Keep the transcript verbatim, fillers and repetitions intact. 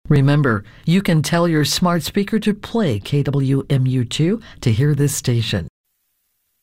Remember, you can tell your smart speaker to play K W M U two to hear this station.